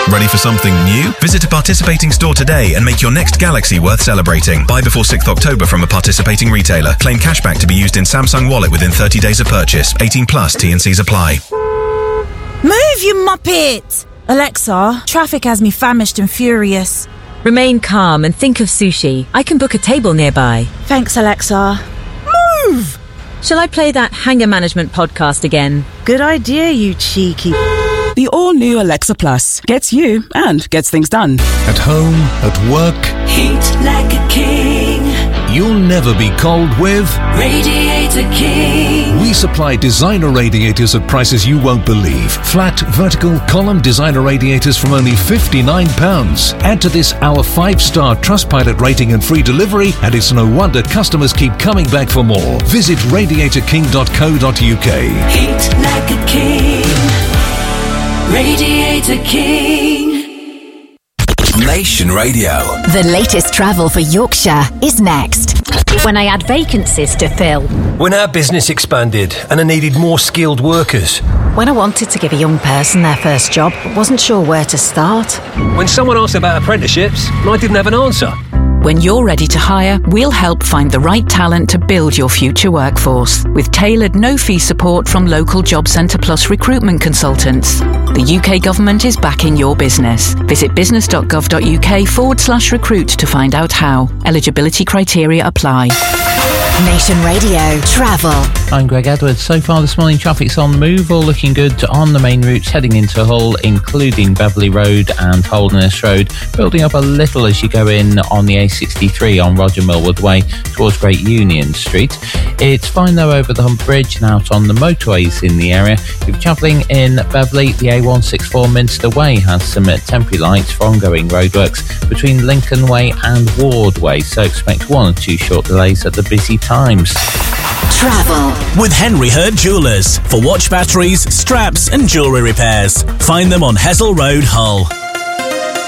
Ready for something new? Visit a participating store today and make your next Galaxy worth celebrating. Buy before 6th October from a participating retailer. Claim cashback to be used in Samsung Wallet within 30 days of purchase. 18 plus, T&Cs apply. Move, you muppet! Alexa, traffic has me famished and furious. Remain calm and think of sushi. I can book a table nearby. Thanks, Alexa. Move! Shall I play that Hanger Management podcast again? Good idea, you cheeky... The all-new Alexa Plus gets you and gets things done. At home, at work. Heat like a king. You'll never be cold with Radiator King. We supply designer radiators at prices you won't believe. Flat, vertical, column designer radiators from only £59. Add to this our 5-star Trustpilot rating and free delivery, and it's no wonder customers keep coming back for more. Visit radiatorking.co.uk. Heat like a king. Radiator King. Nation Radio. The latest travel for Yorkshire is next. When I had vacancies to fill. When our business expanded and I needed more skilled workers. When I wanted to give a young person their first job but wasn't sure where to start. When someone asked about apprenticeships and I didn't have an answer. When you're ready to hire, we'll help find the right talent to build your future workforce with tailored no-fee support from local Job Centre Plus recruitment consultants. The UK government is backing your business. Visit business.gov.uk/recruit to find out how. Eligibility criteria apply. Nation Radio Travel. I'm Greg Edwards. So far this morning, traffic's on the move, all looking good on the main routes heading into Hull, including Beverley Road and Holderness Road, building up a little as you go in on the A63 on Roger Millward Way towards Great Union Street. It's fine though over the Hump Bridge and out on the motorways in the area. If you're travelling in Beverley, the A164 Minster Way has some temporary lights for ongoing roadworks between Lincoln Way and Ward Way, so expect 1 or 2 short delays at the busy times. Travel with Henry Herd Jewellers for watch batteries, straps and jewellery repairs. Find them on Hessel Road, Hull.